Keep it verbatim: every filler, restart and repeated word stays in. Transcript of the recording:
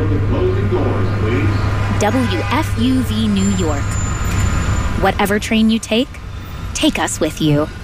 of the closing doors, please. W F U V New York. Whatever train you take, take us with you.